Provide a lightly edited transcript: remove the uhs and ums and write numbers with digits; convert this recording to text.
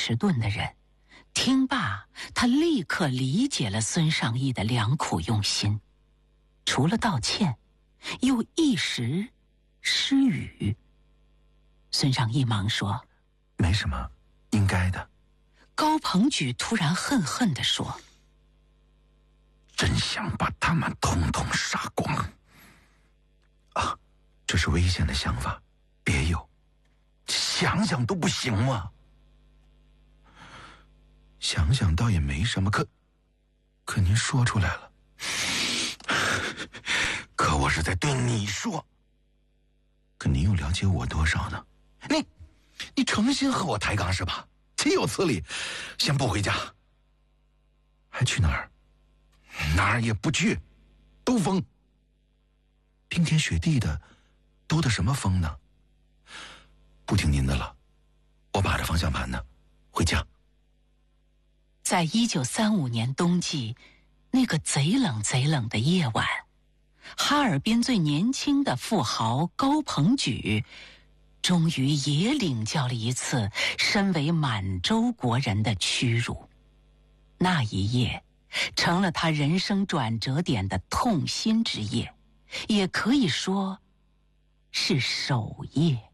迟钝的人，听罢他立刻理解了孙尚义的良苦用心，除了道歉，又一时失语。孙尚义忙说： 没什么，应该的。 高鹏举突然恨恨地说： 真想把他们统统杀光啊！这是危险的想法，别有，想想都不行吗？想想倒也没什么，可您说出来了，可我是在对你说。可您又了解我多少呢？你诚心和我抬杠是吧？岂有此理！先不回家，还去哪儿？哪儿也不去，兜风。冰天雪地的，兜的什么风呢？不听您的了，我把着方向盘呢，回家。 在1935年冬季，那个贼冷贼冷的夜晚，哈尔滨最年轻的富豪高鹏举，终于也领教了一次身为满洲国人的屈辱。那一夜成了他人生转折点的痛心之夜，也可以说是首夜。